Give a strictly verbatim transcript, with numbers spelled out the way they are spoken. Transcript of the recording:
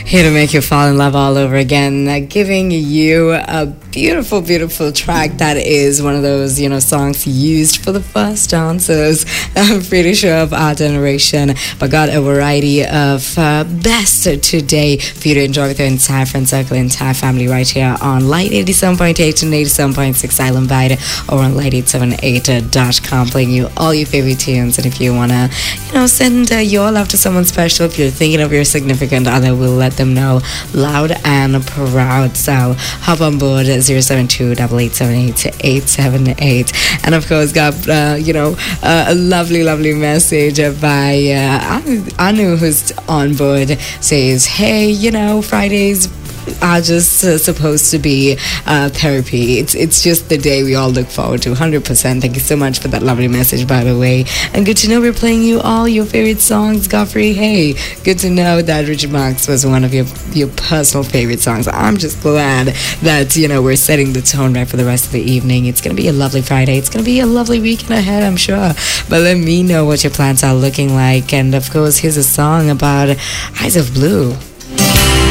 Here to make you fall in love all over again, uh, giving you a beautiful, beautiful track that is one of those, you know, songs used for the first dancers, I'm pretty sure, of our generation, but got a variety of uh, best today for you to enjoy with your entire friend circle, entire family, right here on Light eighty-seven point eight and eighty-seven point six Island Bite, or on light eight seven eight dot com, playing you all your favorite tunes. And if you want to, you know, send uh, your love to someone special, if you're thinking of your significant other, we'll let them know loud and proud. So hop on board zero seven two eight eight seven eight eight seven eight. And of course, got, uh, you know, uh, a lovely, lovely message by uh, Anu, who's on board, says, hey, you know, Fridays are just uh, supposed to be uh, therapy. It's it's just the day we all look forward to. one hundred percent. Thank you so much for that lovely message, by the way. And good to know we're playing you all your favorite songs, Godfrey. Hey, good to know that Richard Marx was one of your your personal favorite songs. I'm just glad that, you know, we're setting the tone right for the rest of the evening. It's going to be a lovely Friday. It's going to be a lovely weekend ahead, I'm sure. But let me know what your plans are looking like. And of course, here's a song about Eyes of Blue.